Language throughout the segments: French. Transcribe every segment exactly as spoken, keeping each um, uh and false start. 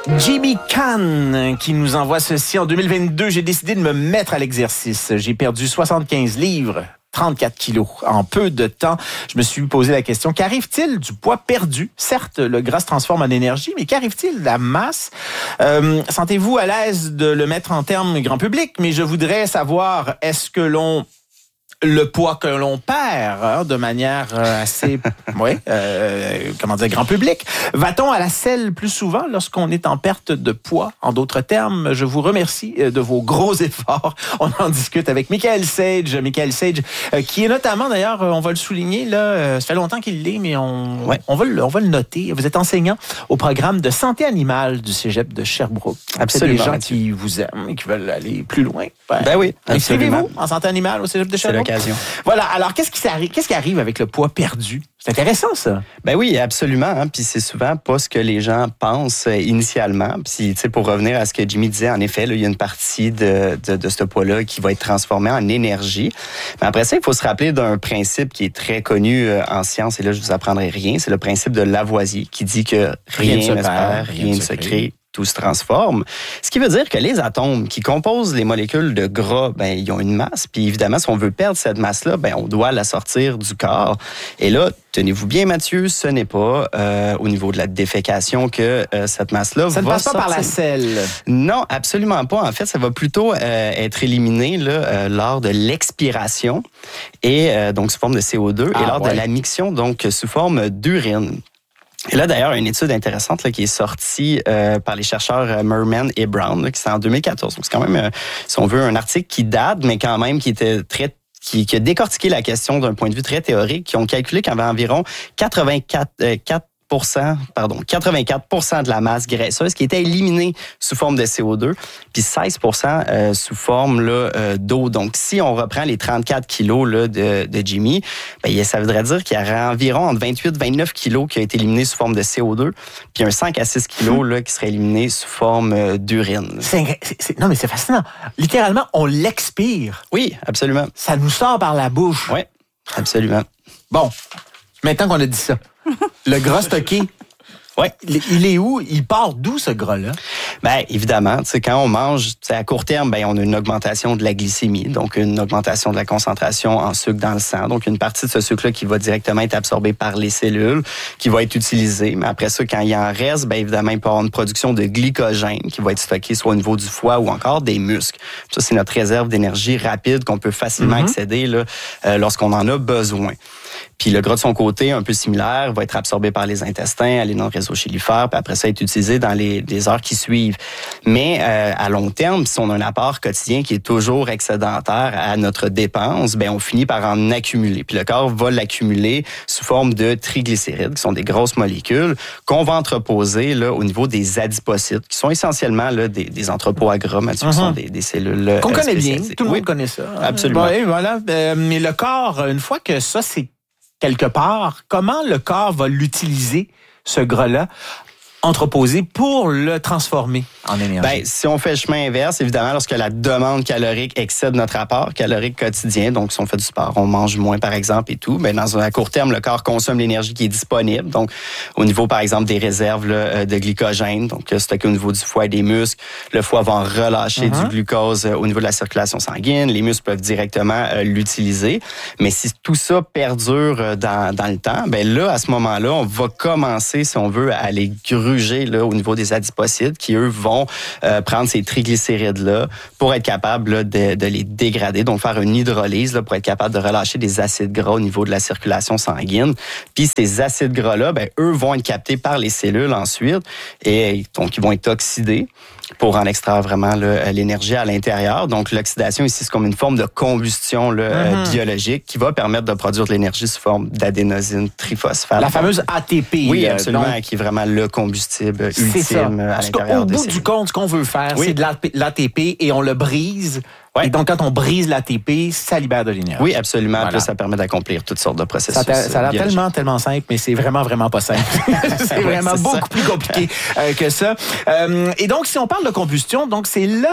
Jimmy Kahn qui nous envoie ceci. En deux mille vingt-deux, j'ai décidé de me mettre à l'exercice. J'ai perdu soixante-quinze livres. trente-quatre kilos. En peu de temps, je me suis posé la question, qu'arrive-t-il du poids perdu? Certes, le gras se transforme en énergie, mais qu'arrive-t-il de la masse? Euh, sentez-vous à l'aise de le mettre en termes grand public? Mais je voudrais savoir, est-ce que l'on... le poids que l'on perd hein, de manière euh, assez, oui, euh, comment dire, grand public. Va-t-on à la selle plus souvent lorsqu'on est en perte de poids? En d'autres termes, je vous remercie de vos gros efforts. On en discute avec Michael Sage. Michael Sage, euh, qui est notamment, d'ailleurs, on va le souligner, là, euh, ça fait longtemps qu'il l'est, mais on, ouais. on, va le, on va le noter. Vous êtes enseignant au programme de santé animale du Cégep de Sherbrooke. Absolument. C'est des gens qui vous aiment et qui veulent aller plus loin. Ben, ben oui, inscrivez-vous en santé animale au Cégep de Sherbrooke. Voilà. Alors, qu'est-ce qui, qu'est-ce qui arrive avec le poids perdu? C'est intéressant, ça. Ben oui, absolument. Hein? Puis c'est souvent pas ce que les gens pensent euh, initialement. Puis, tu sais, pour revenir à ce que Jimmy disait, en effet, là, il y a une partie de, de, de ce poids-là qui va être transformée en énergie. Mais après ça, il faut se rappeler d'un principe qui est très connu euh, en science. Et là, je vous apprendrai rien. C'est le principe de Lavoisier qui dit que rien, rien ne se perd, rien ne se crée. Tout se transforme. Ce qui veut dire que les atomes qui composent les molécules de gras, ben ils ont une masse. Puis évidemment, si on veut perdre cette masse-là, ben on doit la sortir du corps. Et là, tenez-vous bien, Mathieu, ce n'est pas euh, au niveau de la défécation que euh, cette masse-là ça va ne passe sortir. pas par la selle. Non, absolument pas. En fait, ça va plutôt euh, être éliminé là, euh, lors de l'expiration et euh, donc sous forme de C O deux ah, et lors ouais. de la miction, donc sous forme d'urine. Et là, d'ailleurs, une étude intéressante là, qui est sortie euh, par les chercheurs Merman et Brown, là, qui c'est en deux mille quatorze. Donc, c'est quand même, euh, si on veut, un article qui date, mais quand même qui était très qui, qui a décortiqué la question d'un point de vue très théorique, qui ont calculé qu'il y avait environ quatre-vingt-quatre euh, quatre pardon, quatre-vingt-quatre pour cent de la masse graisseuse qui était éliminée sous forme de C O deux, puis seize pour cent euh, sous forme là, euh, d'eau. Donc, si on reprend les trente-quatre kilos là, de, de Jimmy, ben, ça voudrait dire qu'il y aurait environ entre vingt-huit et vingt-neuf kilos qui a été éliminé sous forme de C O deux, puis un cinq à six kilos là, qui serait éliminé sous forme euh, d'urine. C'est, c'est, c'est, non, mais c'est fascinant. Littéralement, on l'expire. Oui, absolument. Ça nous sort par la bouche. Oui, absolument. Bon, maintenant qu'on a dit ça, le gras stocké, ouais. il est où? Il part d'où, ce gras-là? Bien, évidemment, tu sais, quand on mange, à court terme, ben, on a une augmentation de la glycémie, donc une augmentation de la concentration en sucre dans le sang. Donc, une partie de ce sucre-là qui va directement être absorbée par les cellules, qui va être utilisée. Mais après ça, quand il en reste, bien évidemment, il peut y avoir une production de glycogène qui va être stocké soit au niveau du foie ou encore des muscles. Ça, c'est notre réserve d'énergie rapide qu'on peut facilement mm-hmm. accéder là, euh, lorsqu'on en a besoin. Puis le gras de son côté, un peu similaire, va être absorbé par les intestins, aller dans le réseau chylifère, puis après ça, être utilisé dans les, les heures qui suivent. Mais euh, à long terme, si on a un apport quotidien qui est toujours excédentaire à notre dépense, ben on finit par en accumuler. Puis le corps va l'accumuler sous forme de triglycérides, qui sont des grosses molécules qu'on va entreposer là, au niveau des adipocytes, qui sont essentiellement là, des, des entrepôts à gras, Mathieu, uh-huh. qui sont des, des cellules qu'on connaît bien, tout le oui. monde connaît ça. Absolument. Oui, voilà. Euh, mais le corps, une fois que ça, c'est quelque part, comment le corps va l'utiliser, ce gras-là, entreposé pour le transformer en énergie? Ben, si on fait le chemin inverse, évidemment, lorsque la demande calorique excède notre apport calorique quotidien, donc si on fait du sport, on mange moins, par exemple, et tout, ben, dans un à court terme, le corps consomme l'énergie qui est disponible. Donc, au niveau, par exemple, des réserves là, de glycogène, donc stocké au niveau du foie et des muscles, le foie va en relâcher uh-huh. du glucose au niveau de la circulation sanguine. Les muscles peuvent directement euh, l'utiliser. Mais si tout ça perdure dans, dans le temps, ben là, à ce moment-là, on va commencer, si on veut, à les gruger Là, au niveau des adipocytes qui, eux, vont euh, prendre ces triglycérides-là pour être capables là, de, de les dégrader, donc faire une hydrolyse là, pour être capable de relâcher des acides gras au niveau de la circulation sanguine. Puis ces acides gras-là, ben, eux, vont être captés par les cellules ensuite et donc ils vont être oxydés pour en extraire vraiment là, l'énergie à l'intérieur. Donc, l'oxydation ici, c'est comme une forme de combustion là, mm-hmm. euh, biologique qui va permettre de produire de l'énergie sous forme d'adénosine triphosphate. La fameuse A T P. Oui, euh, absolument, donc, qui est vraiment le combustible ultime à Parce l'intérieur des cellules. Au bout du compte, ce qu'on veut faire, oui. c'est de l'A T P et on le brise. Ouais. Et donc, quand on brise l'A T P, ça libère de l'énergie. Oui, absolument. Voilà. Puis ça permet d'accomplir toutes sortes de processus. Ça, ça a l'air tellement, tellement simple, mais c'est vraiment, vraiment pas simple. c'est vraiment ouais, c'est beaucoup ça. plus compliqué euh, que ça. Euh, et donc, si on parle de combustion, donc c'est là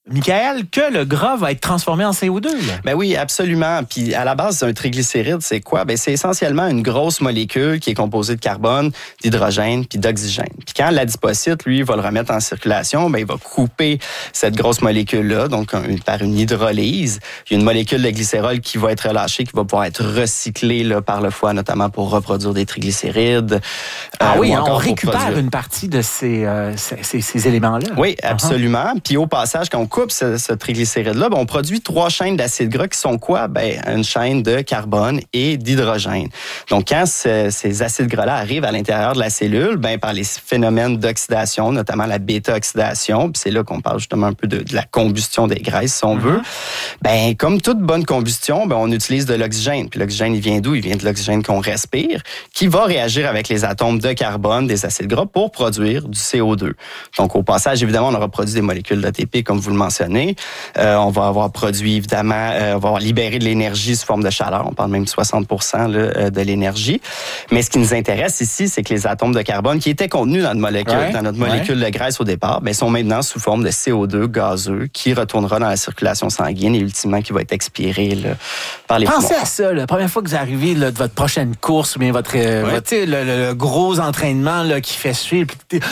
Michael, que le gras va être transformé en C O deux. Là. Ben oui, absolument. Puis à la base, un triglycéride, c'est quoi? Ben c'est essentiellement une grosse molécule qui est composée de carbone, d'hydrogène puis d'oxygène. Puis quand l'adipocyte, lui, va le remettre en circulation, ben il va couper cette grosse molécule-là, donc un, par une hydrolyse. Il y a une molécule de glycérol qui va être relâchée, qui va pouvoir être recyclée là, par le foie, notamment pour reproduire des triglycérides. Ah euh, oui, on récupère produire... une partie de ces, euh, ces, ces éléments-là. Oui, absolument. Uh-huh. Puis au passage, quand on coupe ce, ce triglycéride-là, ben, on produit trois chaînes d'acides gras qui sont quoi? Ben, une chaîne de carbone et d'hydrogène. Donc, quand ce, ces acides gras-là arrivent à l'intérieur de la cellule, ben, par les phénomènes d'oxydation, notamment la bêta-oxydation, puis c'est là qu'on parle justement un peu de, de la combustion des graisses, si on mm-hmm. veut, ben, comme toute bonne combustion, ben, on utilise de l'oxygène. Puis l'oxygène, il vient d'où? Il vient de l'oxygène qu'on respire, qui va réagir avec les atomes de carbone des acides gras pour produire du C O deux. Donc, au passage, évidemment, on aura produit des molécules d'A T P, comme vous le mentionnez. Euh, on va avoir produit, évidemment, euh, on va avoir libéré de l'énergie sous forme de chaleur. On parle même de soixante pour cent là, de l'énergie. Mais ce qui nous intéresse ici, c'est que les atomes de carbone qui étaient contenus dans notre molécule, ouais, dans notre molécule ouais. de graisse au départ, ben, sont maintenant sous forme de C O deux gazeux qui retournera dans la circulation sanguine et ultimement qui va être expiré là, par les poumons. Pensez à ça, la première fois que vous arrivez là, de votre prochaine course ou bien votre, euh, ouais. votre le, le, le gros entraînement là, qui fait suivre.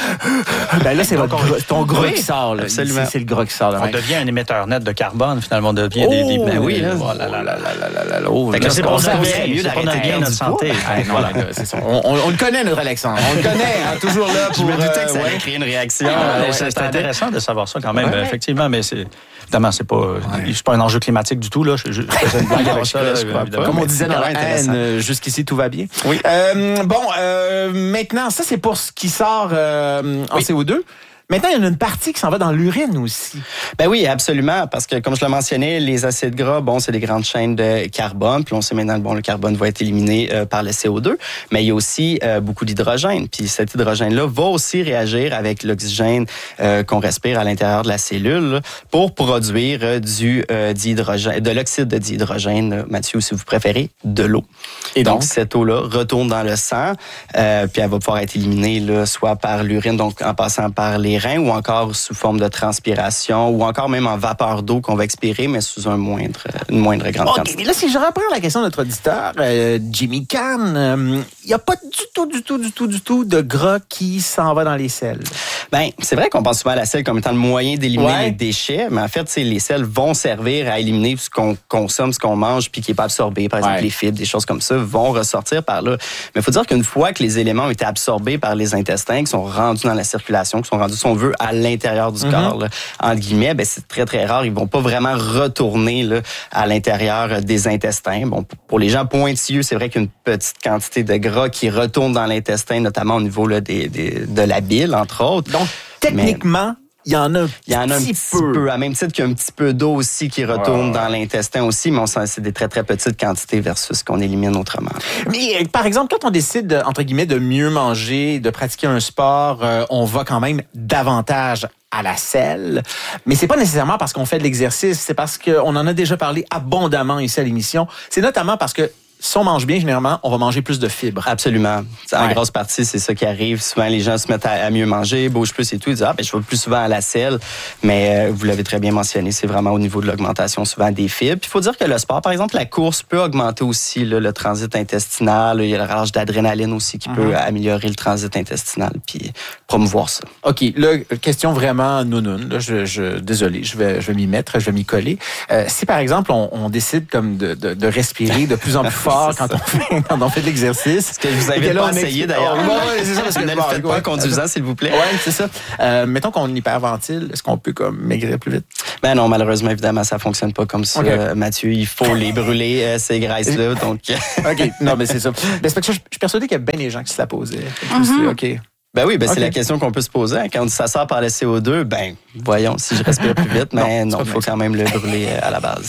Ben là, c'est votre, ton gras oui, qui sort. Là. C'est, c'est le gras qui sort. Là, on ouais. devient un émetteur net de carbone, finalement. On devient oh, des... des ben oui, là. Oh là là là là là là là. Oh, là, c'est pour ça mieux d'arrêter bien notre santé. Voilà, c'est ça. On, on, on le connaît, notre Alexandre. On le connaît, hein, toujours là pour... Je me doutais que ça euh, allait ouais. créer une réaction. Ah, ouais, c'est intéressant de savoir ça quand même, ouais. effectivement, mais c'est... Évidemment, c'est pas, ouais. c'est pas un enjeu climatique du tout. Là. Je, je, je faisais une blague avec ça. Là, comme on disait dans la haine, jusqu'ici, tout va bien. Oui. Euh, bon, euh, maintenant, ça, c'est pour ce qui sort euh, en oui. C O deux. Maintenant, il y en a une partie qui s'en va dans l'urine aussi. Ben oui, absolument, parce que comme je le mentionnais, les acides gras, bon, c'est des grandes chaînes de carbone, puis on sait maintenant que bon, le carbone va être éliminé euh, par le C O deux, mais il y a aussi euh, beaucoup d'hydrogène, puis cet hydrogène-là va aussi réagir avec l'oxygène euh, qu'on respire à l'intérieur de la cellule là, pour produire euh, du euh, dihydrogène, de l'oxyde de dihydrogène, Mathieu, si vous préférez, de l'eau. Et donc, donc cette eau-là retourne dans le sang, euh, puis elle va pouvoir être éliminée là, soit par l'urine, donc en passant par les reins ou encore sous forme de transpiration ou encore même en vapeur d'eau qu'on va expirer, mais sous un moindre, une moindre grande okay, quantité. Mais là, si je reprends la question de notre auditeur, euh, Jimmy Kahn, il euh, n'y a pas du tout, du tout, du tout, du tout de gras qui s'en va dans les selles. Ben, c'est vrai qu'on pense souvent à la selle comme étant le moyen d'éliminer ouais. les déchets, mais en fait, les selles vont servir à éliminer ce qu'on consomme, ce qu'on mange, puis qui n'est pas absorbé. Par exemple, ouais. les fibres, des choses comme ça vont ressortir par là. Mais il faut dire qu'une fois que les éléments ont été absorbés par les intestins, qui sont rendus dans la circulation, qui sont rendus, si on veut, à l'intérieur du mm-hmm. corps, là, entre guillemets, ben, c'est très, très rare. Ils vont pas vraiment retourner là, à l'intérieur des intestins. Bon, pour les gens pointilleux, c'est vrai qu'il y a une petite quantité de gras qui retourne dans l'intestin, notamment au niveau là, des, des, de la bile, entre autres. Donc, techniquement, il y en a un Il y en a un petit peu. peu. À même titre qu'il y a un petit peu d'eau aussi qui retourne ouais. dans l'intestin aussi, mais on sent c'est des très, très petites quantités versus ce qu'on élimine autrement. Mais par exemple, quand on décide, entre guillemets, de mieux manger, de pratiquer un sport, euh, on va quand même davantage à la selle. Mais c'est pas nécessairement parce qu'on fait de l'exercice, c'est parce qu'on en a déjà parlé abondamment ici à l'émission. C'est notamment parce que si on mange bien, généralement, on va manger plus de fibres. Absolument. En ouais. grosse partie, c'est ça qui arrive. Souvent, les gens se mettent à, à mieux manger, bougent plus et tout. Ils disent, ah, ben, je vais plus souvent à la selle. Mais euh, vous l'avez très bien mentionné, c'est vraiment au niveau de l'augmentation souvent des fibres. Puis il faut dire que le sport, par exemple, la course peut augmenter aussi là, le transit intestinal. Il y a le relâche d'adrénaline aussi qui mm-hmm. peut améliorer le transit intestinal puis promouvoir ça. OK. Là, question vraiment nounoun. Là, je, je, désolé, je vais, je vais m'y mettre, je vais m'y coller. Euh, si, par exemple, on, on décide comme de, de, de respirer de plus en plus fort quand on, fait, quand on fait de l'exercice. Ce que je vous invite pas à essayer d'ailleurs. Oh, ouais, c'est ça, parce que ne le faites pas en conduisant, s'il vous plaît. Oui, c'est ça. Euh, mettons qu'on hyperventile, est-ce qu'on peut comme maigrir plus vite? Ben non, malheureusement, évidemment, ça fonctionne pas comme ça, okay. Mathieu. Il faut les brûler, euh, ces graisses-là. Donc... OK, non, mais c'est ça. Mais c'est parce que je suis persuadé qu'il y a bien des gens qui se la posaient. Mm-hmm. OK. Ben oui, ben okay. c'est la question qu'on peut se poser. Quand ça sort par le C O deux, ben voyons, si je respire plus vite, mais non, il faut quand même le brûler à la base.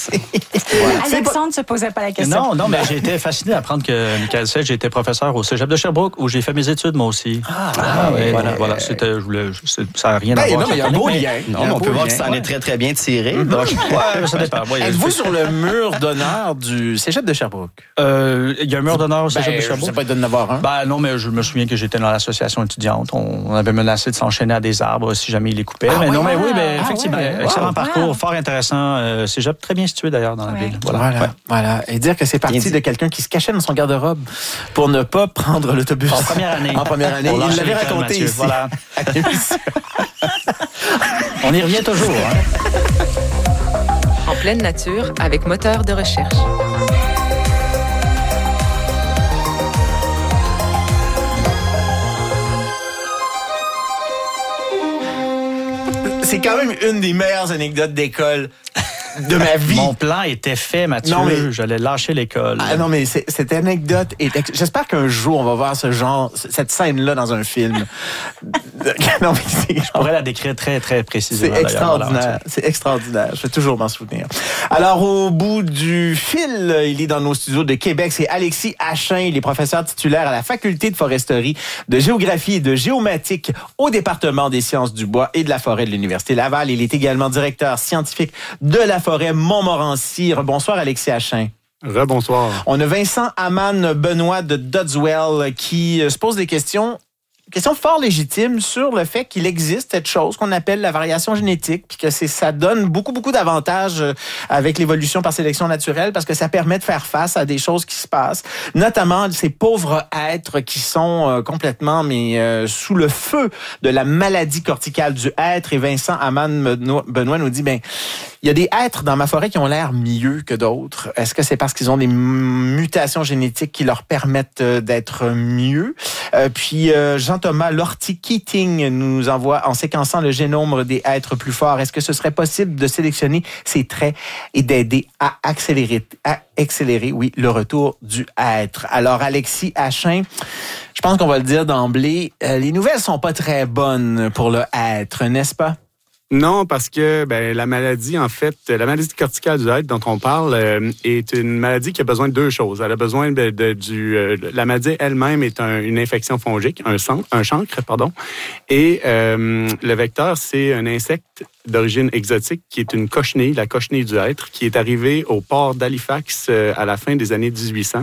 Voilà. Alexandre ne se posait pas la question. Non, non, mais j'ai été fasciné d'apprendre que Michael Sage, j'ai été professeur au Cégep de Sherbrooke, où j'ai fait mes études, moi aussi. Ah, ah ouais, voilà. voilà, c'était, je voulais, ça n'a rien ben, à voir. Non, mais il y a un beau mais, lien. Non, mais on peut voir que ça en est très, très bien tiré. Mm-hmm. Donc, ouais, ça dépend. Ouais, êtes-vous sur le mur d'honneur du Cégep de Sherbrooke? Euh, il y a un mur d'honneur au Cégep ben, de Sherbrooke? Ça peut être d'en avoir un. Ben, non, mais je me souviens que j'étais dans l'association étudiante. On, on avait menacé de s'enchaîner à des arbres si jamais ils les coupaient. Ah, mais ouais, non, mais ouais, oui, mais ah, effectivement, ouais, excellent wow, parcours, wow. fort intéressant. Euh, Cégep très bien situé d'ailleurs dans la ouais. ville. Voilà. Voilà, Ouais. voilà. Et dire que c'est parti de quelqu'un qui se cachait dans son garde-robe pour ne pas prendre l'autobus. En première année. En première année. On Il lâche l'avait l'école, raconté Mathieu. ici. Voilà. On y revient toujours. Hein? En pleine nature, avec moteur de recherche. C'est quand même une des meilleures anecdotes d'école de ma vie. Mon plan était fait, Mathieu. Non, mais- J'allais lâcher l'école. Ah non, mais c'est- cette anecdote est... ex- J'espère qu'un jour, on va voir ce genre, cette scène-là dans un film. Non, mais c'est... Je pourrais la décrire très, très précisément. C'est d'ailleurs. extraordinaire. Voilà. C'est extraordinaire. Je vais toujours m'en souvenir. Alors, au bout du fil, il est dans nos studios de Québec. C'est Alexis Achin. Il est professeur titulaire à la faculté de foresterie, de géographie et de géomatique au département des sciences du bois et de la forêt de l'Université Laval. Il est également directeur scientifique de la forêt Montmorency. Bonsoir, Alexis Achin. Rebonsoir. On a Vincent Aman Benoît de Dodswell qui se pose des questions. Question fort légitime sur le fait qu'il existe cette chose qu'on appelle la variation génétique, puis que c'est, ça donne beaucoup, beaucoup d'avantages avec l'évolution par sélection naturelle, parce que ça permet de faire face à des choses qui se passent, notamment ces pauvres êtres qui sont euh, complètement mais euh, sous le feu de la maladie corticale du hêtre. Et Vincent Aman Benoît nous dit, ben il y a des êtres dans ma forêt qui ont l'air mieux que d'autres. Est-ce que c'est parce qu'ils ont des mutations génétiques qui leur permettent d'être mieux? Euh, puis euh, Jean-Thomas Lortie-Keating nous envoie, en séquençant le génome des êtres plus forts, est-ce que ce serait possible de sélectionner ces traits et d'aider à accélérer, à accélérer, oui, le retour du être? Alors, Alexis Achin, je pense qu'on va le dire d'emblée, euh, les nouvelles sont pas très bonnes pour le être, n'est-ce pas? Non, parce que ben, la maladie, en fait, la maladie corticale du hêtre dont on parle euh, est une maladie qui a besoin de deux choses. Elle a besoin de, de du... Euh, la maladie elle-même est un, une infection fongique, un, san, un chancre, pardon. Et euh, le vecteur, c'est un insecte d'origine exotique qui est une cochenille, la cochenille du hêtre, qui est arrivée au port d'Halifax euh, à la fin des années dix-huit cents.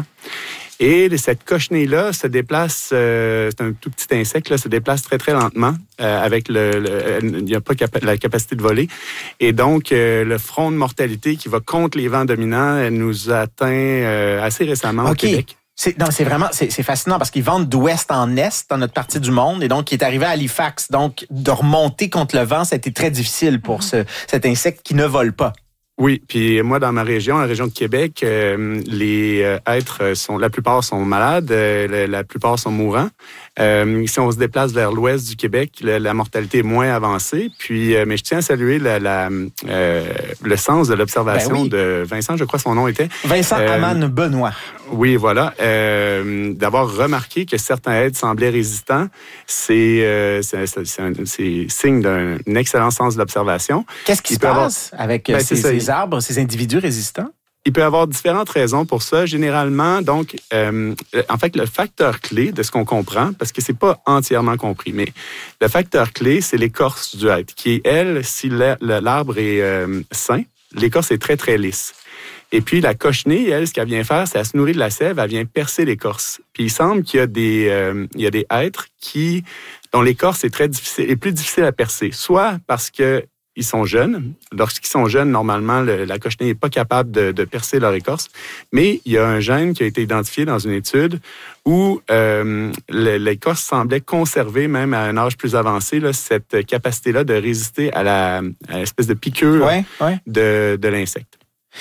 Et cette cochenille-là se déplace, euh, c'est un tout petit insecte, là, se déplace très, très lentement. Euh, avec le, le il n'y a pas capa- la capacité de voler. Et donc, euh, le front de mortalité qui va contre les vents dominants, elle nous atteint euh, assez récemment au okay. Québec. C'est, non, c'est vraiment, c'est, c'est fascinant parce qu'ils vendent d'ouest en est dans notre partie du monde et donc, il est arrivé à Halifax. Donc, de remonter contre le vent, ça a été très difficile pour ce, cet insecte qui ne vole pas. Oui, puis moi, dans ma région, la région de Québec, euh, les euh, êtres sont, la plupart sont malades, euh, la, la plupart sont mourants. Euh, si on se déplace vers l'ouest du Québec, la, la mortalité est moins avancée. Puis, euh, mais je tiens à saluer la, la, euh, le sens de l'observation ben oui. de Vincent, je crois son nom était. Vincent euh, Aman Benoît. Oui, voilà. Euh, d'avoir remarqué que certains êtres semblaient résistants, c'est, euh, c'est, c'est, c'est, un, c'est signe d'un excellent sens de l'observation. Qu'est-ce qui Il se passe avoir... avec ben, ces, ces arbres, ces individus résistants? Il peut y avoir différentes raisons pour ça. Généralement, donc, euh, en fait, le facteur clé de ce qu'on comprend, parce que c'est pas entièrement compris, mais le facteur clé, c'est l'écorce du hêtre, qui est, elle, si l'arbre est euh, sain, l'écorce est très, très lisse. Et puis, la cochenille, elle, ce qu'elle vient faire, c'est elle se nourrir de la sève, elle vient percer l'écorce. Puis, il semble qu'il y a des, euh, il y a des êtres qui, dont l'écorce est très difficile, est plus difficile à percer. Soit parce que ils sont jeunes. Lorsqu'ils sont jeunes, normalement, le, la cochenille n'est pas capable de, de percer leur écorce. Mais il y a un gène qui a été identifié dans une étude où euh, le, l'écorce semblait conserver, même à un âge plus avancé, là, cette capacité-là de résister à, la, à l'espèce de piqûre ouais, ouais. De, de l'insecte.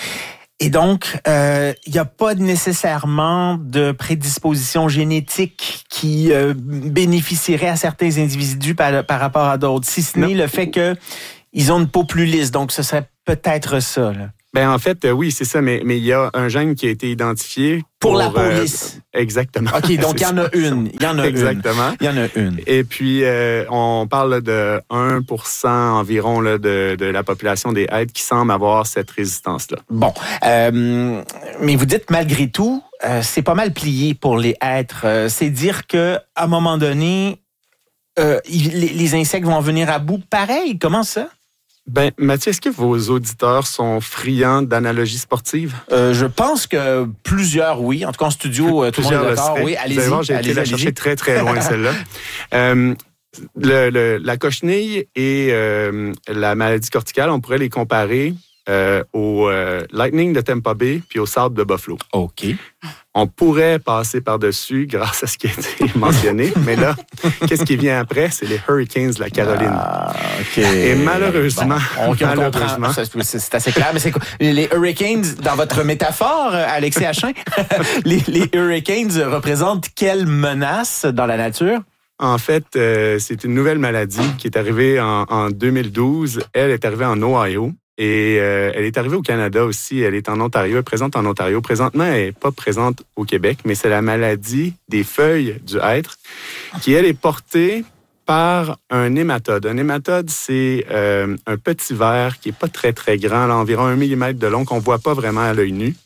Et donc, il euh, n'y a pas nécessairement de prédisposition génétique qui euh, bénéficierait à certains individus par, par rapport à d'autres, si ce n'est non. le fait que ils ont une peau plus lisse, donc ce serait peut-être ça. Là. Ben en fait, euh, oui, c'est ça, mais mais il y a un gène qui a été identifié pour, pour la euh, police. Exactement. OK, donc il y en a une. Il y en a exactement. une. Il y en a une. Et puis, euh, on parle de un pour cent environ là, de, de la population des hêtres qui semble avoir cette résistance-là. Bon, euh, mais vous dites malgré tout, euh, c'est pas mal plié pour les hêtres. Euh, c'est dire que à un moment donné, euh, les, les insectes vont venir à bout. Pareil, comment ça? Ben, Mathieu, est-ce que vos auditeurs sont friands d'analogies sportives? Euh, je pense que plusieurs, oui. En tout cas, en studio, tout le monde est d'accord. Oui, allez-y. Vous allez voir, j'ai allez-y, été la allez-y. chercher très, très loin, celle-là. euh, le, le, la cochenille et euh, la maladie corticale, on pourrait les comparer euh, au euh, Lightning de Tampa Bay puis au sable de Buffalo. OK. On pourrait passer par-dessus grâce à ce qui a été mentionné, mais là, qu'est-ce qui vient après? C'est les Hurricanes de la Caroline. Ah, OK. Et malheureusement, bon, on, on malheureusement comprend. C'est, c'est assez clair, mais c'est quoi? Les Hurricanes, dans votre métaphore, Alexis Achin, les, les Hurricanes représentent quelle menace dans la nature? En fait, euh, c'est une nouvelle maladie qui est arrivée en, en deux mille douze. Elle est arrivée en Ohio. Et euh, elle est arrivée au Canada aussi. Elle est en Ontario. Elle est présente en Ontario. Présentement, elle n'est pas présente au Québec, mais c'est la maladie des feuilles du hêtre qui, elle, est portée par un nématode. Un nématode, c'est euh, un petit ver qui n'est pas très, très grand, là, environ un millimètre de long, qu'on ne voit pas vraiment à l'œil nu.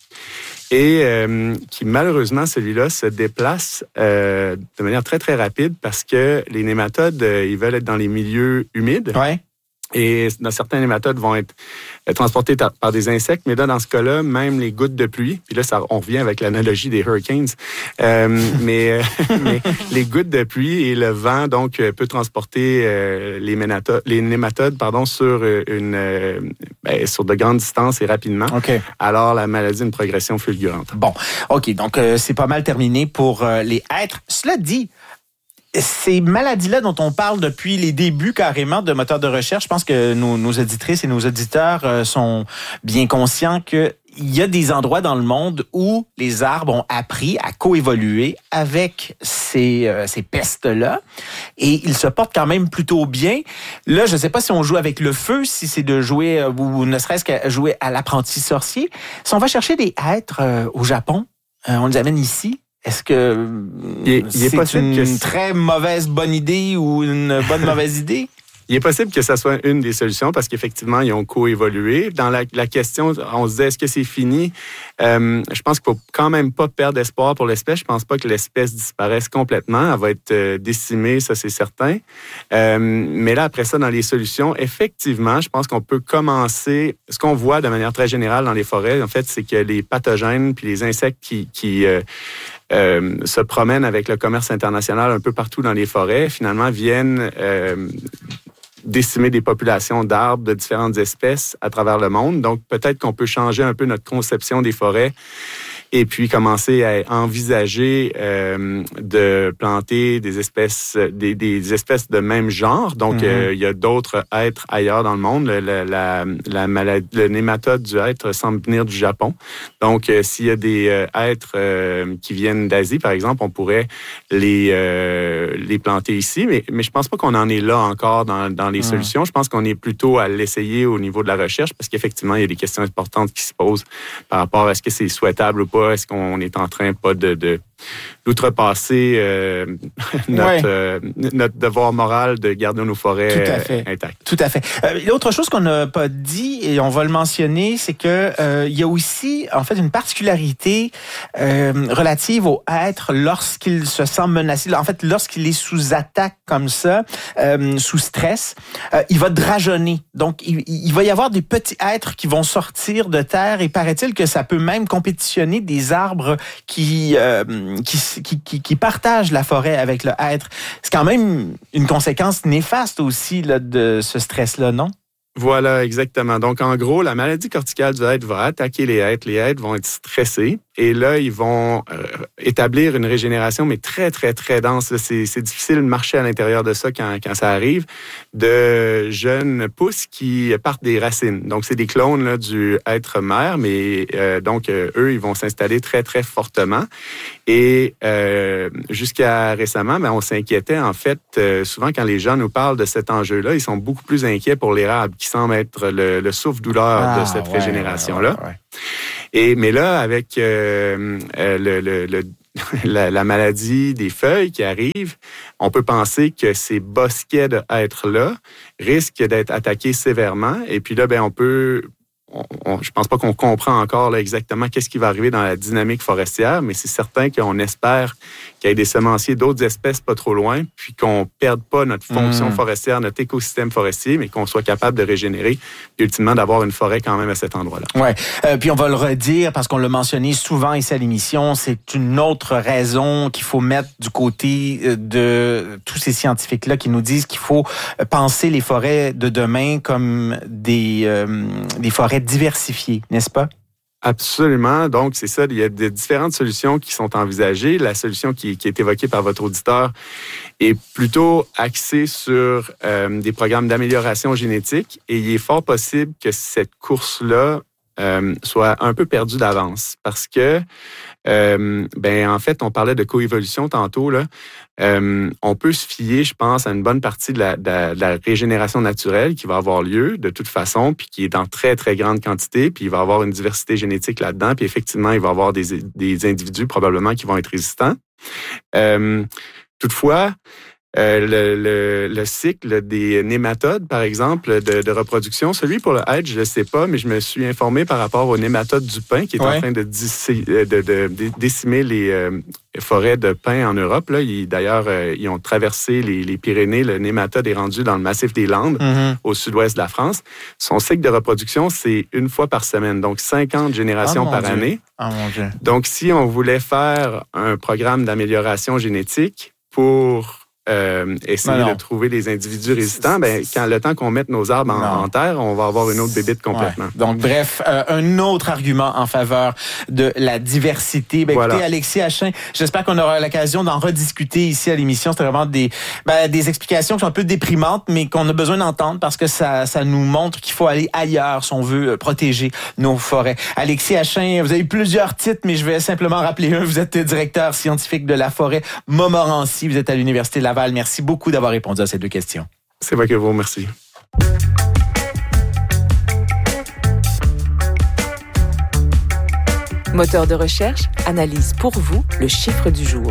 Et euh, qui, malheureusement, celui-là se déplace euh, de manière très, très rapide parce que les nématodes, euh, ils veulent être dans les milieux humides. Ouais. Et dans certains nématodes vont être transportés par des insectes, mais là, dans ce cas-là, même les gouttes de pluie, puis là, ça, on revient avec l'analogie des hurricanes, euh, mais, mais les gouttes de pluie et le vent, donc, peut transporter euh, les, ménato- les nématodes pardon, sur, une, euh, ben, sur de grandes distances et rapidement. Okay. Alors, la maladie a une progression fulgurante. Bon, OK, donc euh, c'est pas mal terminé pour euh, les hêtres. Cela dit, ces maladies-là dont on parle depuis les débuts carrément de moteurs de recherche, je pense que nos, nos auditrices et nos auditeurs euh, sont bien conscients qu'il y a des endroits dans le monde où les arbres ont appris à coévoluer avec ces, euh, ces pestes-là et ils se portent quand même plutôt bien. Là, je ne sais pas si on joue avec le feu, si c'est de jouer euh, ou ne serait-ce qu'à jouer à l'apprenti sorcier. Si on va chercher des hêtres euh, au Japon, euh, on les amène ici. Est-ce que il est, il est c'est une que très mauvaise bonne idée ou une bonne mauvaise idée? Il est possible que ça soit une des solutions parce qu'effectivement, ils ont coévolué. Dans la, la question, on se disait, est-ce que c'est fini? Euh, je pense qu'il faut quand même pas perdre espoir pour l'espèce. Je pense pas que l'espèce disparaisse complètement. Elle va être euh, décimée, ça c'est certain. Euh, mais là, après ça, dans les solutions, effectivement, je pense qu'on peut commencer... Ce qu'on voit de manière très générale dans les forêts, en fait, c'est que les pathogènes puis les insectes qui... qui euh, Euh, se promènent avec le commerce international un peu partout dans les forêts, finalement viennent euh, décimer des populations d'arbres de différentes espèces à travers le monde. Donc, peut-être qu'on peut changer un peu notre conception des forêts et puis commencer à envisager euh, de planter des espèces des, des espèces de même genre. Donc, mm-hmm. euh, il y a d'autres êtres ailleurs dans le monde. La, la, la maladie, le nématode du hêtre semble venir du Japon. Donc, euh, s'il y a des euh, êtres euh, qui viennent d'Asie, par exemple, on pourrait les euh, les planter ici. Mais, mais je pense pas qu'on en est là encore dans, dans les mm. solutions. Je pense qu'on est plutôt à l'essayer au niveau de la recherche parce qu'effectivement, il y a des questions importantes qui se posent par rapport à est-ce que c'est souhaitable ou pas. Est-ce qu'on est en train pas de, de d'outrepasser euh, notre, ouais. euh, notre devoir moral de garder nos forêts Tout à fait. euh, intactes? Tout à fait. Euh, l'autre chose qu'on n'a pas dit, et on va le mentionner, c'est que euh, il y a aussi, en fait, une particularité euh, relative au hêtre lorsqu'il se sent menacé. En fait, lorsqu'il est sous attaque comme ça, euh, sous stress, euh, il va drageonner. Donc, il, il va y avoir des petits êtres qui vont sortir de terre et paraît-il que ça peut même compétitionner des arbres qui... Euh, Qui, qui, qui partagent la forêt avec le hêtre. C'est quand même une conséquence néfaste aussi là, de ce stress-là, non? Voilà, exactement. Donc, en gros, la maladie corticale du hêtre va attaquer les hêtres. Les hêtres vont être stressés et là, ils vont euh, établir une régénération, mais très, très, très dense. C'est, c'est difficile de marcher à l'intérieur de ça quand, quand ça arrive, de jeunes pousses qui partent des racines. Donc, c'est des clones là, du être mère, mais euh, donc, euh, eux, ils vont s'installer très, très fortement. Et euh, jusqu'à récemment, ben, on s'inquiétait, en fait, euh, souvent quand les gens nous parlent de cet enjeu-là, ils sont beaucoup plus inquiets pour l'érable, qui semble être le, le souffle-douleur ah, de cette ouais, régénération-là. Ouais, ouais, ouais. Et, mais là, avec euh, euh, le, le, le, la, la maladie des feuilles qui arrive, on peut penser que ces bosquets de hêtres-là risquent d'être attaqués sévèrement. Et puis là, ben, on peut... On, on, je pense pas qu'on comprend encore là, exactement qu'est-ce qui va arriver dans la dynamique forestière, mais c'est certain qu'on espère qu'il y ait des semenciers d'autres espèces pas trop loin, puis qu'on perde pas notre fonction mmh. forestière, notre écosystème forestier, mais qu'on soit capable de régénérer, puis ultimement d'avoir une forêt quand même à cet endroit-là. Ouais. Euh, puis on va le redire parce qu'on l'a mentionné souvent ici à l'émission, c'est une autre raison qu'il faut mettre du côté de tous ces scientifiques-là qui nous disent qu'il faut penser les forêts de demain comme des euh, des forêts diversifiées, n'est-ce pas? Absolument. Donc, c'est ça. Il y a de différentes solutions qui sont envisagées. La solution qui, qui est évoquée par votre auditeur est plutôt axée sur euh, des programmes d'amélioration génétique et il est fort possible que cette course-là euh, soit un peu perdue d'avance parce que, euh, ben en fait, on parlait de coévolution tantôt, là. Euh, on peut se fier, je pense, à une bonne partie de la, de, la, de la régénération naturelle qui va avoir lieu de toute façon, puis qui est en très, très grande quantité, puis il va y avoir une diversité génétique là-dedans, puis effectivement, il va y avoir des, des individus probablement qui vont être résistants. Euh, toutefois, Euh, le, le, le cycle des nématodes, par exemple, de, de reproduction. Celui pour le hêtre, je ne le sais pas, mais je me suis informé par rapport aux nématodes du pin qui est ouais. en train de, dissé, de, de, de décimer les euh, forêts de pin en Europe. Là. Ils, d'ailleurs, euh, ils ont traversé les, les Pyrénées. Le nématode est rendu dans le massif des Landes, mm-hmm. au sud-ouest de la France. Son cycle de reproduction, c'est une fois par semaine, donc cinquante générations oh, par Dieu. année. Oh, mon Dieu. Donc, si on voulait faire un programme d'amélioration génétique pour Euh, essayer non, non. de trouver des individus résistants, ben, quand le temps qu'on mette nos arbres en, en terre, on va avoir une autre bébite complètement. Ouais. Donc, bref, euh, un autre argument en faveur de la diversité. Ben, voilà. Écoutez, Alexis Hachin, j'espère qu'on aura l'occasion d'en rediscuter ici à l'émission. C'était vraiment des, ben, des explications qui sont un peu déprimantes, mais qu'on a besoin d'entendre parce que ça, ça nous montre qu'il faut aller ailleurs si on veut protéger nos forêts. Alexis Hachin, vous avez plusieurs titres, mais je vais simplement rappeler un. Vous êtes directeur scientifique de la forêt Montmorency. Vous êtes à l'Université Laval. Merci beaucoup d'avoir répondu à ces deux questions. C'est moi qui vous remercie. Moteur de recherche analyse pour vous le chiffre du jour.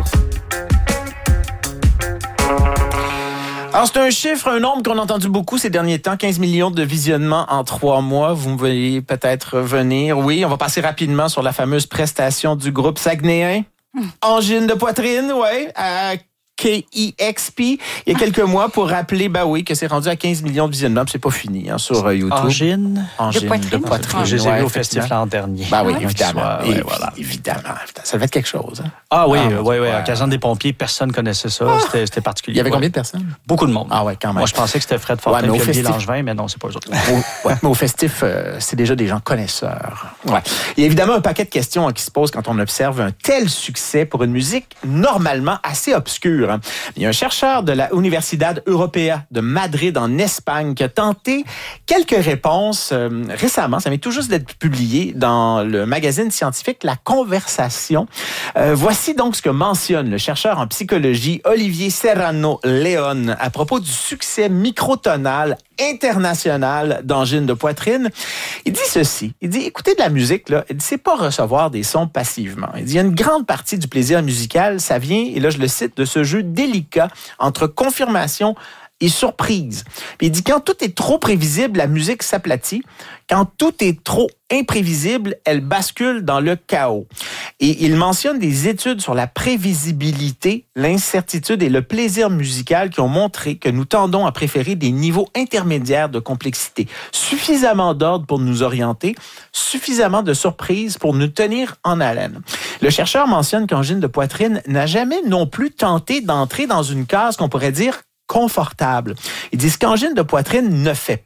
Alors, c'est un chiffre, un nombre qu'on a entendu beaucoup ces derniers temps, quinze millions de visionnements en trois mois. Vous me voyez peut-être venir. Oui, on va passer rapidement sur la fameuse prestation du groupe saguenéen. Mmh. Angine de poitrine, oui, à K E X P, il y a quelques mois, pour rappeler, ben oui, que c'est rendu à quinze millions de visionnements, puis c'est pas fini, hein, sur YouTube. Angine? Angine de poitrine. De poitrine. J'ai ouais, vu au festival l'an dernier. Ben oui, évidemment. Ouais, ouais, voilà. Évidemment. Ça devait être quelque chose. Hein? Ah oui, ah, oui, oui. À Caserne des Pompiers, personne connaissait ça. Ah. C'était, c'était particulier. Il y avait ouais. combien de personnes? Beaucoup de monde. Ah ouais, quand même. Moi, je pensais que c'était Fred Fortin, ouais, Olivier Langevin, mais non, c'est pas eux autres. ouais, mais au festif, euh, c'est déjà des gens connaisseurs. Ouais. Il y a évidemment un paquet de questions hein, qui se posent quand on observe un tel succès pour une musique normalement assez obscure. Hein. Il y a un chercheur de la Universidad Europea de Madrid en Espagne qui a tenté quelques réponses euh, récemment. Ça vient tout juste d'être publié dans le magazine scientifique La Conversation. Euh, voici donc ce que mentionne le chercheur en psychologie Olivier Serrano León à propos du succès microtonal international d'angine de poitrine. Il dit ceci. Il dit, écouter de la musique, là, il dit, c'est pas recevoir des sons passivement. Il dit, il y a une grande partie du plaisir musical, ça vient, et là, je le cite, de ce jeu délicat entre confirmation et surprise. Puis il dit, quand tout est trop prévisible, la musique s'aplatit. Quand tout est trop imprévisible, elle bascule dans le chaos. Et il mentionne des études sur la prévisibilité, l'incertitude et le plaisir musical qui ont montré que nous tendons à préférer des niveaux intermédiaires de complexité. Suffisamment d'ordre pour nous orienter, suffisamment de surprise pour nous tenir en haleine. Le chercheur mentionne qu'Angine de poitrine n'a jamais non plus tenté d'entrer dans une case qu'on pourrait dire confortable. Il dit ce qu'Angine de poitrine ne fait pas,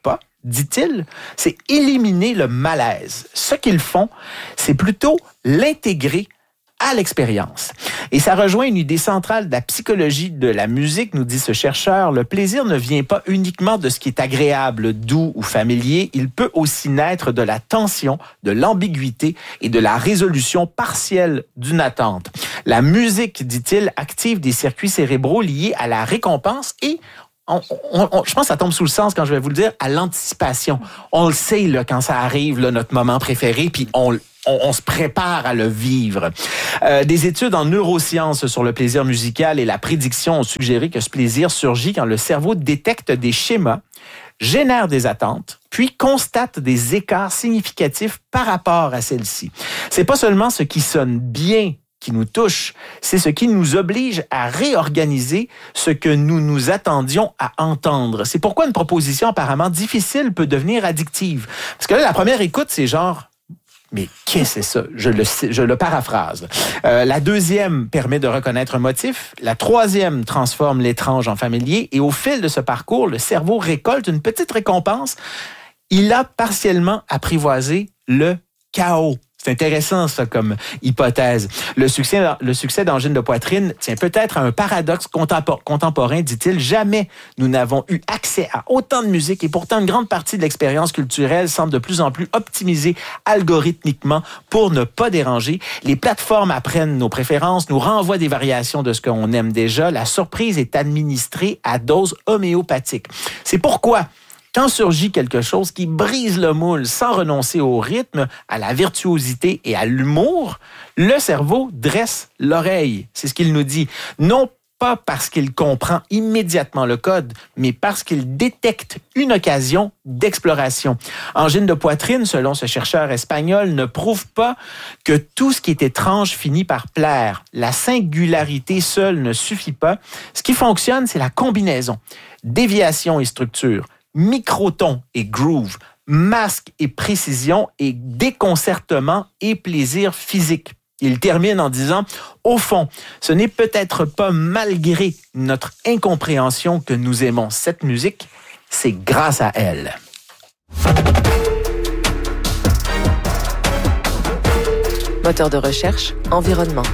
dit-il, c'est éliminer le malaise. Ce qu'ils font, c'est plutôt l'intégrer à l'expérience. Et ça rejoint une idée centrale de la psychologie de la musique, nous dit ce chercheur. Le plaisir ne vient pas uniquement de ce qui est agréable, doux ou familier. Il peut aussi naître de la tension, de l'ambiguïté et de la résolution partielle d'une attente. La musique, dit-il, active des circuits cérébraux liés à la récompense et On, on, on, je pense que ça tombe sous le sens quand je vais vous le dire, à l'anticipation. On le sait là, quand ça arrive, là, notre moment préféré, puis on, on, on se prépare à le vivre. Euh, des études en neurosciences sur le plaisir musical et la prédiction ont suggéré que ce plaisir surgit quand le cerveau détecte des schémas, génère des attentes, puis constate des écarts significatifs par rapport à celles-ci. C'est pas seulement ce qui sonne bien qui nous touche, c'est ce qui nous oblige à réorganiser ce que nous nous attendions à entendre. C'est pourquoi une proposition apparemment difficile peut devenir addictive. Parce que là, la première écoute, c'est genre, mais qu'est-ce que c'est ça? Je le, je le paraphrase. Euh, la deuxième permet de reconnaître un motif. La troisième transforme l'étrange en familier. Et au fil de ce parcours, le cerveau récolte une petite récompense. Il a partiellement apprivoisé le chaos. C'est intéressant, ça, comme hypothèse. Le succès, le succès d'Angine de poitrine tient peut-être à un paradoxe contemporain, dit-il. Jamais nous n'avons eu accès à autant de musique et pourtant une grande partie de l'expérience culturelle semble de plus en plus optimisée algorithmiquement pour ne pas déranger. Les plateformes apprennent nos préférences, nous renvoient des variations de ce qu'on aime déjà. La surprise est administrée à dose homéopathique. C'est pourquoi quand surgit quelque chose qui brise le moule sans renoncer au rythme, à la virtuosité et à l'humour, le cerveau dresse l'oreille. C'est ce qu'il nous dit. Non pas parce qu'il comprend immédiatement le code, mais parce qu'il détecte une occasion d'exploration. Angine de poitrine, selon ce chercheur espagnol, ne prouve pas que tout ce qui est étrange finit par plaire. La singularité seule ne suffit pas. Ce qui fonctionne, c'est la combinaison. Déviation et structure. Microton et groove, masque et précision et déconcertement et plaisir physique. Il termine en disant, au fond, ce n'est peut-être pas malgré notre incompréhension que nous aimons cette musique, c'est grâce à elle. Moteur de recherche, environnement.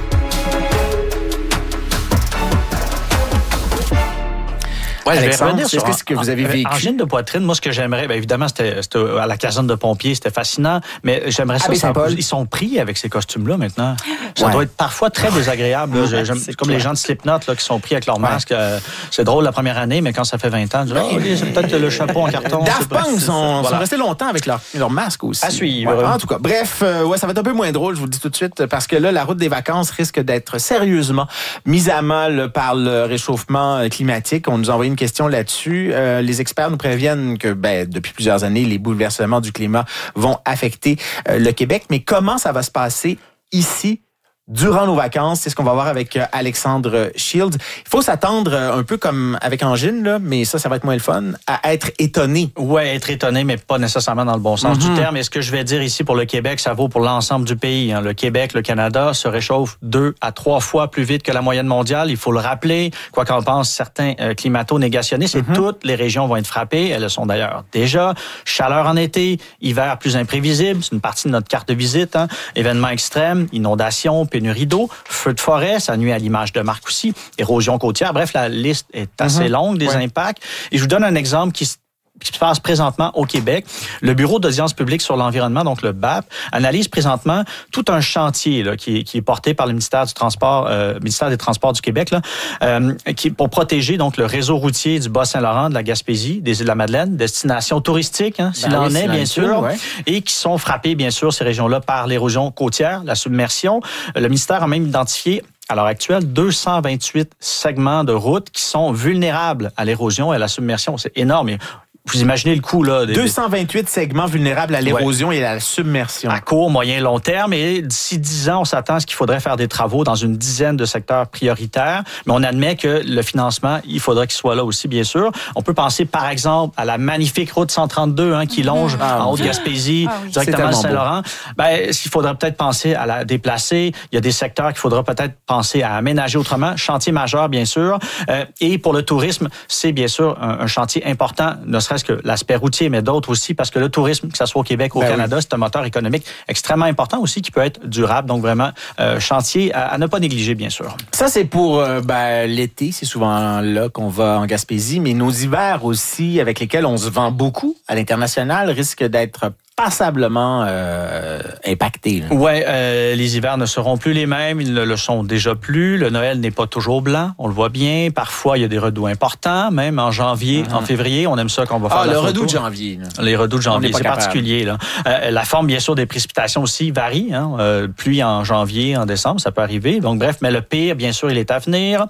Ouais, je vais Alexandre, revenir sur ce que vous avez vécu. Angine de poitrine, moi, ce que j'aimerais, bien évidemment, c'était, c'était à la caserne de pompiers, c'était fascinant, mais j'aimerais ça. ça ils sont pris avec ces costumes-là maintenant. Ça ouais. doit être parfois très désagréable. Là. Je, c'est comme clair. Les gens de Slipknot là, qui sont pris avec leur ouais. masque. Euh, c'est drôle la première année, mais quand ça fait vingt ans, je dis, oh, okay, c'est peut-être le chapeau en carton. Daft Punk sont, voilà. sont restés longtemps avec leur, leur masque aussi. À suivre. Ouais, en tout cas, bref, euh, ouais, ça va être un peu moins drôle, je vous le dis tout de suite, parce que là, la route des vacances risque d'être sérieusement mise à mal par le réchauffement climatique. On nous a envoyé une question là-dessus. Euh, les experts nous préviennent que ben, depuis plusieurs années, les bouleversements du climat vont affecter euh, le Québec. Mais comment ça va se passer ici durant nos vacances? C'est ce qu'on va voir avec euh, Alexandre Shields. Il faut s'attendre euh, un peu comme avec Angine, là, mais ça, ça va être moins le fun, à être étonné. Oui, être étonné, mais pas nécessairement dans le bon sens mm-hmm. du terme. Et ce que je vais dire ici pour le Québec, ça vaut pour l'ensemble du pays. Hein. Le Québec, le Canada se réchauffent deux à trois fois plus vite que la moyenne mondiale. Il faut le rappeler. Quoi qu'en pensent certains euh, climato-négationnistes, mm-hmm. et toutes les régions vont être frappées. Elles le sont d'ailleurs déjà. Chaleur en été, hiver plus imprévisible. C'est une partie de notre carte de visite. Hein. Événements extrêmes, inondations, pénurie d'eau, feux de forêt, ça nuit à l'image de marque aussi, érosion côtière. Bref, la liste est assez mm-hmm. longue des ouais. impacts. Et je vous donne un exemple qui qui se passe présentement au Québec. Le Bureau d'audience publique sur l'environnement, donc le B A P, analyse présentement tout un chantier là, qui, est, qui est porté par le ministère du Transport, euh, ministère des Transports du Québec, là, euh, qui pour protéger donc le réseau routier du Bas-Saint-Laurent, de la Gaspésie, des Îles-de-la-Madeleine, destination touristique, hein, s'il ben en oui, est bien sûr, ouais. et qui sont frappées bien sûr ces régions-là par l'érosion côtière, la submersion. Le ministère a même identifié à l'heure actuelle, deux cent vingt-huit segments de route qui sont vulnérables à l'érosion et à la submersion. C'est énorme. Vous imaginez le coût, là. Des, deux cent vingt-huit segments vulnérables à l'érosion ouais. et à la submersion. À court, moyen, long terme. Et d'ici dix ans, on s'attend à ce qu'il faudrait faire des travaux dans une dizaine de secteurs prioritaires. Mais on admet que le financement, il faudrait qu'il soit là aussi, bien sûr. On peut penser, par exemple, à la magnifique route cent trente-deux hein, qui longe ah, en Haute-Gaspésie, ah, oui. directement à Saint-Laurent. Ben, il faudrait peut-être penser à la déplacer. Il y a des secteurs qu'il faudra peut-être penser à aménager autrement. Chantier majeur, bien sûr. Euh, et pour le tourisme, c'est bien sûr un, un chantier important, ne serait serait-ce que l'aspect routier, mais d'autres aussi, parce que le tourisme, que ce soit au Québec ou au ben Canada, oui. c'est un moteur économique extrêmement important aussi qui peut être durable. Donc vraiment, euh, chantier à, à ne pas négliger, bien sûr. Ça, c'est pour euh, ben, l'été, c'est souvent là qu'on va en Gaspésie, mais nos hivers aussi, avec lesquels on se vend beaucoup à l'international, risquent d'être passablement euh, impacté. Oui, euh, les hivers ne seront plus les mêmes, ils ne le sont déjà plus. Le Noël n'est pas toujours blanc, on le voit bien. Parfois, il y a des redoux importants, même en janvier, mm-hmm. en février. On aime ça quand on va faire ah, la le photo. redout de janvier. Là. Les redoux de janvier, c'est capable. particulier. Là. Euh, la forme, bien sûr, des précipitations aussi varie. Hein. Euh, pluie en janvier, en décembre, ça peut arriver. Donc, bref, mais le pire, bien sûr, il est à venir.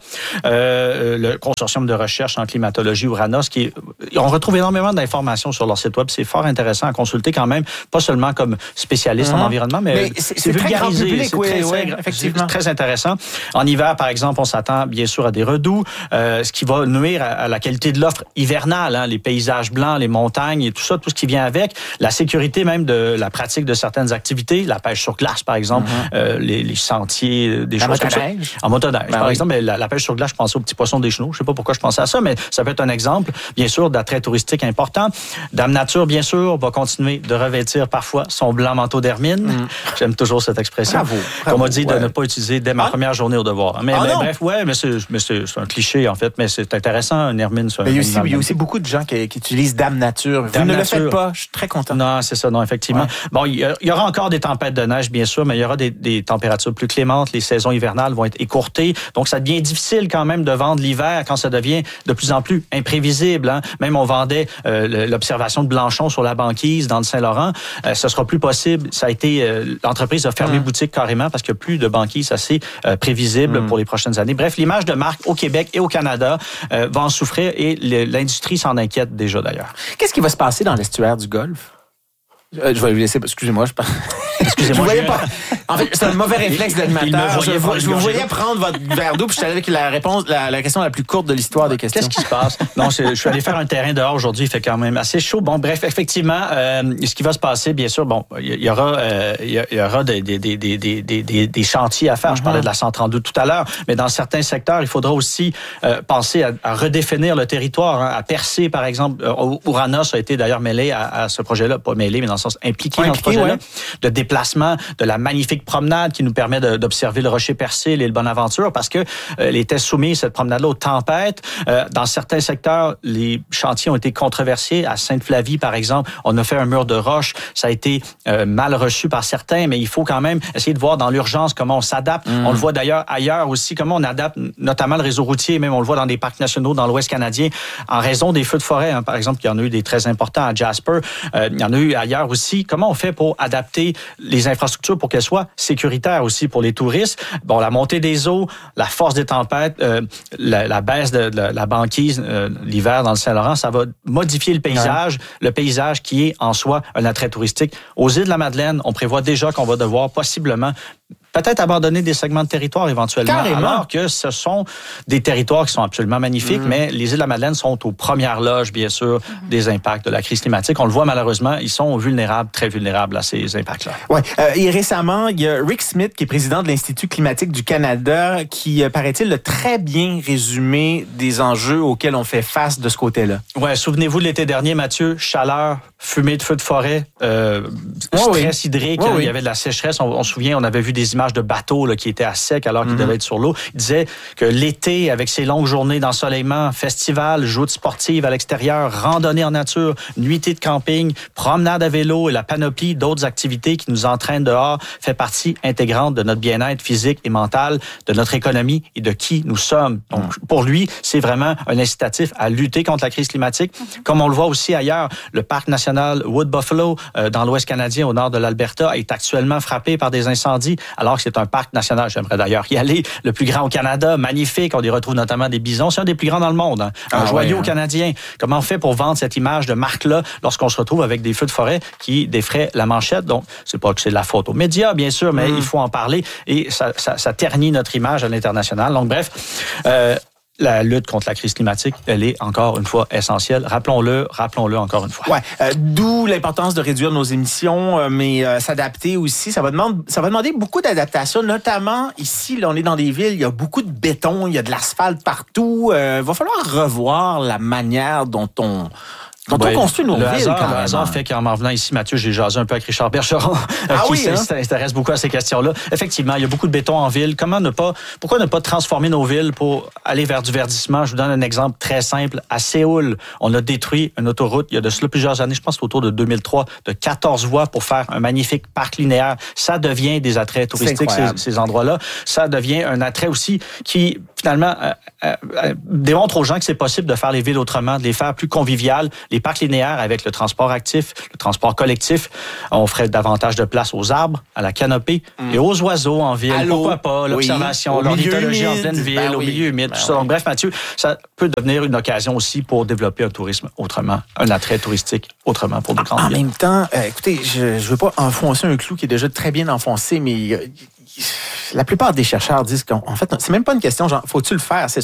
Euh, le consortium de recherche en climatologie Ouranos, qui est... on retrouve énormément d'informations sur leur site web. C'est fort intéressant à consulter quand même. Pas seulement comme spécialiste mmh. en environnement, mais, mais c'est, c'est vulgarisé. Public, c'est, oui, très, oui, c'est, effectivement. c'est très intéressant. En hiver, par exemple, on s'attend bien sûr à des redoux, euh, ce qui va nuire à, à la qualité de l'offre hivernale, hein, les paysages blancs, les montagnes et tout ça, tout ce qui vient avec, la sécurité même de la pratique de certaines activités, la pêche sur glace, par exemple, mmh. euh, les, les sentiers, des la choses comme ça. En motoneige, ben par oui. exemple, la, la pêche sur glace, je pensais aux petits poissons des chenaux. Je sais pas pourquoi je pensais à ça, mais ça peut être un exemple, bien sûr, d'attrait touristique important. Dame Nature, bien sûr, va continuer de revêtir parfois son blanc manteau d'hermine. Mm. J'aime toujours cette expression. Bravo. bravo qu'on m'a dit ouais. de ne pas utiliser dès ma ah? première journée au devoir. Mais, ah mais bref, ouais, mais, c'est, mais c'est, c'est un cliché, en fait, mais c'est intéressant, une hermine. Mais il y a aussi, il y a aussi beaucoup de gens qui, qui utilisent Dame Nature. Vous Dame ne Nature. le faites pas, je suis très content. Non, c'est ça, non, effectivement. Ouais. Bon, il y, a, il y aura encore des tempêtes de neige, bien sûr, mais il y aura des, des températures plus clémentes. Les saisons hivernales vont être écourtées. Donc, ça devient difficile quand même de vendre l'hiver quand ça devient de plus en plus imprévisible. Hein. Même on vendait euh, l'observation de Blanchon sur la banquise dans le Saint-Laurent. Euh, ce sera plus possible. Ça a été, euh, l'entreprise a fermé mmh. boutique carrément parce qu'il n'y a plus de banquise assez euh, prévisible mmh. pour les prochaines années. Bref, l'image de marque au Québec et au Canada euh, va en souffrir et le, l'industrie s'en inquiète déjà d'ailleurs. Qu'est-ce qui va se passer dans l'estuaire du Golfe? Euh, je vais lui laisser. Excusez-moi, je parle. Excusez-moi. Je voyais pas. En fait, c'est un mauvais réflexe de l'animateur. Je, je vous voyais prendre votre verre d'eau, puis je suis allé avec la réponse, la, la question la plus courte de l'histoire des questions. Qu'est-ce qui se passe? Non, je suis allé faire un terrain dehors aujourd'hui. Il fait quand même assez chaud. Bon, bref, effectivement, euh, ce qui va se passer, bien sûr, bon, il y aura, euh, il y aura des, des, des, des, des, des, des chantiers à faire. Mm-hmm. Je parlais de la cent trente-deux tout à l'heure, mais dans certains secteurs, il faudra aussi euh, penser à, à redéfinir le territoire, hein, à percer, par exemple. Euh, Ouranos a été d'ailleurs mêlé à, à ce projet-là, pas mêlé, mais dans le sens impliqué ouais, dans ce projet-là, ouais. de déplacement, de la magnifique promenade qui nous permet de, d'observer le rocher percé, l'île Bonaventure, parce que euh, était soumis cette promenade-là aux tempêtes. Euh, dans certains secteurs, les chantiers ont été controversés. À Sainte-Flavie, par exemple, on a fait un mur de roche. Ça a été euh, mal reçu par certains, mais il faut quand même essayer de voir dans l'urgence comment on s'adapte. Mmh. On le voit d'ailleurs ailleurs aussi, comment on adapte notamment le réseau routier, même on le voit dans des parcs nationaux dans l'Ouest canadien, en raison des feux de forêt. Hein, par exemple, il y en a eu des très importants à Jasper. Euh, il y en a eu ailleurs aussi. Comment on fait pour adapter les infrastructures pour qu'elles soient sécuritaires aussi pour les touristes? Bon, la montée des eaux, la force des tempêtes, euh, la, la baisse de, de la banquise euh, l'hiver dans le Saint-Laurent, ça va modifier le paysage, ouais. le paysage qui est en soi un attrait touristique. Aux îles de la Madeleine, on prévoit déjà qu'on va devoir possiblement peut-être abandonner des segments de territoire éventuellement, Carrément. alors que ce sont des territoires qui sont absolument magnifiques, mmh. mais les îles de la Madeleine sont aux premières loges, bien sûr, mmh. des impacts de la crise climatique. On le voit malheureusement, ils sont vulnérables, très vulnérables à ces impacts-là. Oui, euh, et récemment, il y a Rick Smith, qui est président de l'Institut climatique du Canada, qui, euh, paraît-il, a très bien résumé des enjeux auxquels on fait face de ce côté-là. Oui, souvenez-vous de l'été dernier, Mathieu, chaleur, fumée de feux de forêt, euh, oh, stress oui. hydrique, oh, hein, oui. il y avait de la sécheresse. On, on se souvient, on avait vu des images de bateaux là, qui étaient à sec alors qu'ils mm-hmm. devaient être sur l'eau. Il disait que l'été, avec ses longues journées d'ensoleillement, festivals, joutes sportives à l'extérieur, randonnées en nature, nuitées de camping, promenades à vélo et la panoplie d'autres activités qui nous entraînent dehors fait partie intégrante de notre bien-être physique et mental, de notre économie et de qui nous sommes. Donc, mm. pour lui, c'est vraiment un incitatif à lutter contre la crise climatique. Mm-hmm. Comme on le voit aussi ailleurs, le parc national Wood Buffalo, euh, dans l'Ouest canadien, au nord de l'Alberta, est actuellement frappé par des incendies, alors que c'est un parc national. J'aimerais d'ailleurs y aller. Le plus grand au Canada, magnifique. On y retrouve notamment des bisons. C'est un des plus grands dans le monde. Hein. Un ah, joyau ouais, hein. canadien. Comment on fait pour vendre cette image de marque-là lorsqu'on se retrouve avec des feux de forêt qui défraient la manchette? Donc, c'est pas que c'est de la faute aux médias, bien sûr, mais mmh. il faut en parler et ça, ça, ça ternit notre image à l'international. Donc, bref... Euh, La lutte contre la crise climatique, elle est encore une fois essentielle. Rappelons-le, rappelons-le encore une fois. Ouais, euh, d'où l'importance de réduire nos émissions, euh, mais euh, s'adapter aussi. Ça va demander, ça va demander beaucoup d'adaptation, notamment ici. Là, on est dans des villes, il y a beaucoup de béton, il y a de l'asphalte partout. Il euh, va falloir revoir la manière dont on Quand ouais, on construit nos le villes, hasard, quand le même. hasard fait qu'en m'en venant ici, Mathieu, j'ai jasé un peu avec Richard Bergeron, ah qui oui, hein? s'intéresse beaucoup à ces questions-là. Effectivement, il y a beaucoup de béton en ville. Comment ne pas, pourquoi ne pas transformer nos villes pour aller vers du verdissement? Je vous donne un exemple très simple. À Séoul, on a détruit une autoroute il y a de cela plusieurs années, je pense autour de deux mille trois, de quatorze voies pour faire un magnifique parc linéaire. Ça devient des attraits touristiques, ces, ces endroits-là. Ça devient un attrait aussi qui, finalement, euh, euh, démontre aux gens que c'est possible de faire les villes autrement, de les faire plus conviviales. Les parcs linéaires avec le transport actif, le transport collectif, on ferait davantage de place aux arbres, à la canopée mm. et aux oiseaux en ville. Pourquoi pas? L'observation, oui. l'ornithologie en pleine ville, ben oui. au milieu humide, ben tout ça. Oui. Donc, bref, Mathieu, ça peut devenir une occasion aussi pour développer un tourisme autrement, un attrait touristique autrement pour nos grandes villes. En villes. même temps, euh, écoutez, je ne veux pas enfoncer un clou qui est déjà très bien enfoncé, mais... Euh, la plupart des chercheurs disent qu'en fait, c'est même pas une question genre, faut-tu le faire? C'est